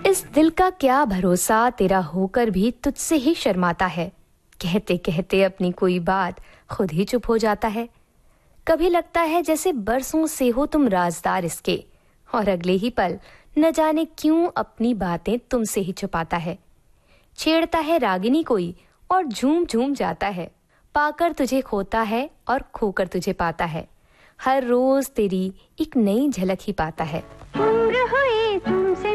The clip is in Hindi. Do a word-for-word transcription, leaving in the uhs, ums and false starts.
इस दिल का क्या भरोसा, तेरा होकर भी तुझसे ही शर्माता है। कहते कहते अपनी कोई बात खुद ही चुप हो जाता है। कभी लगता है जैसे बरसों से हो तुम राजदार इसके, और अगले ही पल न जाने क्यों अपनी बातें तुमसे ही छुपाता है। छेड़ता है रागिनी कोई और झूम झूम जाता है। पाकर तुझे खोता है और खोकर तुझे पाता है। हर रोज तेरी एक नई झलक ही पाता है। उम्र हुई तुमसे